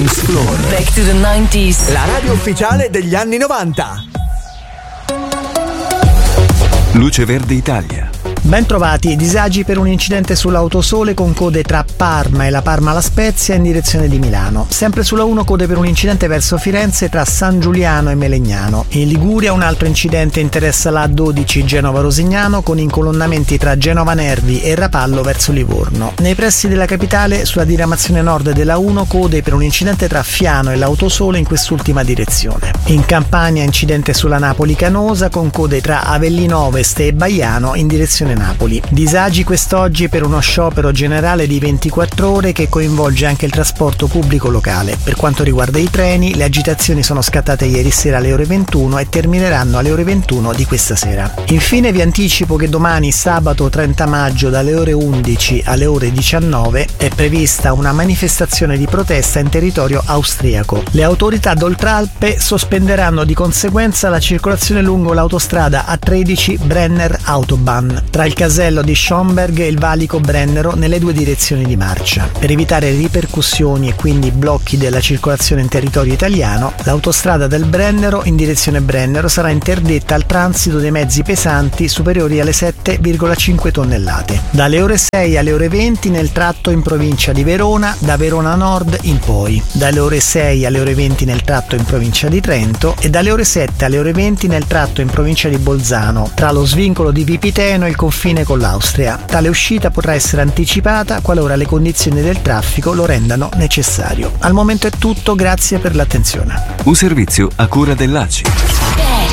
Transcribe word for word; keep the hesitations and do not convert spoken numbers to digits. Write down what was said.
Dance Floor. Back to the nineties. La radio ufficiale degli anni novanta. Luce Verde Italia. Ben trovati, disagi per un incidente sull'autosole con code tra Parma e la Parma La Spezia in direzione di Milano. Sempre sulla uno code per un incidente verso Firenze tra San Giuliano e Melegnano. In Liguria un altro incidente interessa la A dodici Genova-Rosignano con incolonnamenti tra Genova Nervi e Rapallo verso Livorno. Nei pressi della capitale sulla diramazione nord della uno code per un incidente tra Fiano e l'Autosole in quest'ultima direzione. In Campania incidente sulla Napoli-Canosa con code tra Avellino Ovest e Baiano in direzione Napoli. Disagi quest'oggi per uno sciopero generale di ventiquattro ore che coinvolge anche il trasporto pubblico locale. Per quanto riguarda i treni, le agitazioni sono scattate ieri sera alle ore ventuno e termineranno alle ore ventuno di questa sera. Infine vi anticipo che domani, sabato trenta maggio, dalle ore undici alle ore diciannove è prevista una manifestazione di protesta in territorio austriaco. Le autorità d'Oltralpe sospenderanno di conseguenza la circolazione lungo l'autostrada A tredici Brenner Autobahn tra il casello di Schomberg e il valico Brennero nelle due direzioni di marcia. Per evitare ripercussioni e quindi blocchi della circolazione in territorio italiano, l'autostrada del Brennero in direzione Brennero sarà interdetta al transito dei mezzi pesanti superiori alle sette virgola cinque tonnellate. Dalle ore sei alle ore venti nel tratto in provincia di Verona, da Verona Nord in poi. Dalle ore sei alle ore venti nel tratto in provincia di Trento e dalle ore sette alle ore venti nel tratto in provincia di Bolzano, tra lo svincolo di Vipiteno e il confine con l'Austria. Tale uscita potrà essere anticipata qualora le condizioni del traffico lo rendano necessario. Al momento è tutto, grazie per l'attenzione. Un servizio a cura dell'A C I.